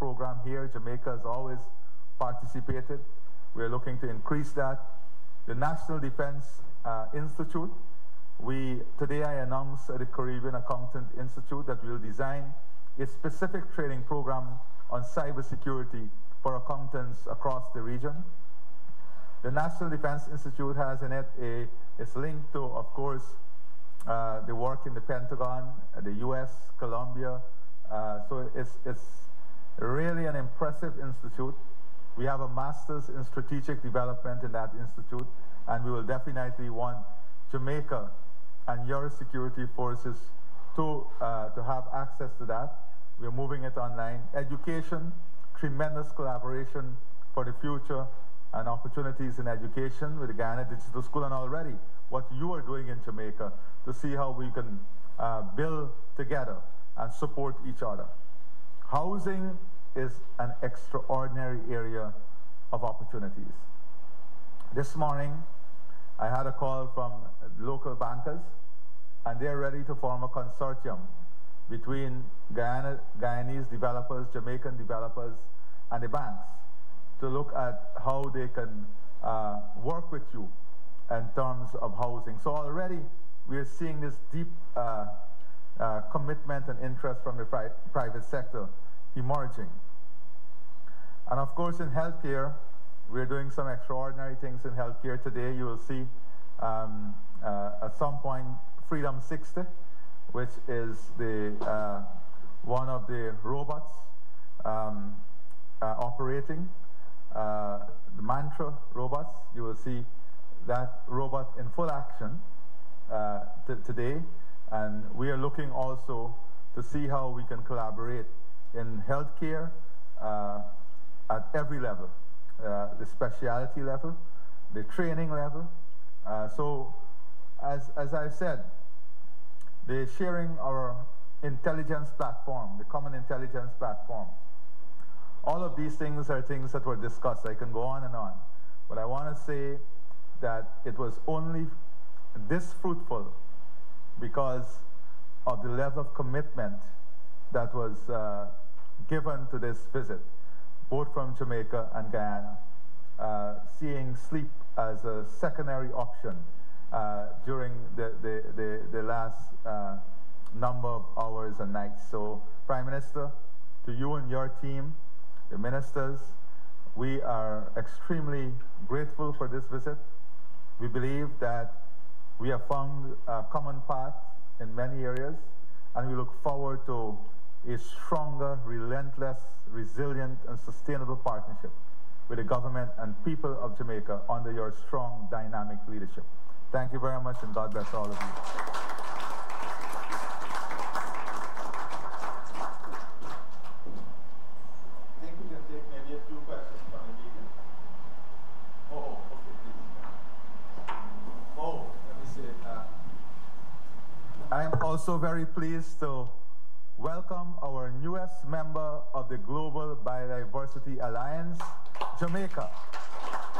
program here. Jamaica has always participated. We're looking to increase that. The National Defense Institute, today I announced at the Caribbean Accountant Institute that we'll design a specific training program on cybersecurity for accountants across the region. The National Defense Institute has in it it's linked to, of course, the work in the Pentagon, the US, Colombia. So it's really an impressive institute. We have a master's in strategic development in that institute, and we will definitely want Jamaica and your security forces to have access to that. We're moving it online. Education, tremendous collaboration for the future and opportunities in education with the Guyana Digital School, and already what you are doing in Jamaica to see how we can build together and support each other. Housing is an extraordinary area of opportunities. This morning, I had a call from local bankers, and they're ready to form a consortium between Guyanese developers, Jamaican developers, and the banks to look at how they can work with you in terms of housing. So already we are seeing this deep commitment and interest from the private sector emerging. And of course in healthcare, we're doing some extraordinary things in healthcare. Today you will see at some point Freedom 60, which is the one of the robots operating, the Mantra robots. You will see that robot in full action today, and we are looking also to see how we can collaborate in healthcare at every level, the specialty level, the training level. So as I've said, the sharing our intelligence platform, the common intelligence platform, all of these things are things that were discussed. I can go on and on, but I want to say that it was only this fruitful because of the level of commitment that was given to this visit, both from Jamaica and Guyana, seeing sleep as a secondary option during the last number of hours and nights. So, Prime Minister, to you and your team, the ministers, we are extremely grateful for this visit. We believe that we have found a common path in many areas, and we look forward to a stronger, relentless, resilient, and sustainable partnership with the government and people of Jamaica under your strong, dynamic leadership. Thank you very much, and God bless all of you. I am also very pleased to welcome our newest member of the Global Biodiversity Alliance, Jamaica.